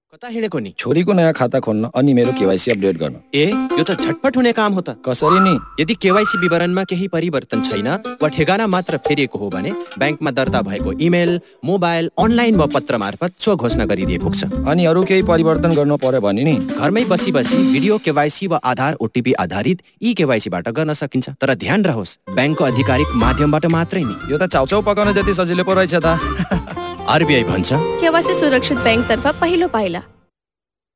कता हिँडेको नि? छोरीको नयाँ खाता खोल्न अनि मेरो केवाइसी अपडेट गर्न। ए, यो त झटपट हुने काम हो त। कसरी नि? यदि केवाइसी विवरणमा केही परिवर्तन छैन वा ठेगाना मात्र फेरिएको हो भने ब्याङ्कमा दर्ता भएको इमेल, मोबाइल, अनलाइन वा पत्र मार्फत स्व घोषणा गरिदिए पुग्छ। अनि अरू केही परिवर्तन गर्नु पर्यो भने नि? घरमै बसी भिडियो केवाइसी वा आधार ओटिपी आधारित ई केवाइसीबाट गर्न सकिन्छ। तर ध्यान रहोस्, ब्याङ्कको आधिकारिक माध्यमबाट मात्रै नि। यो त चाउचाउ पकाउन जति सजिलो पो रहेछ त। आरबिआई भन्छ, केवाइसी सुरक्षित ब्याङ्कतर्फ पहिलो पाइला।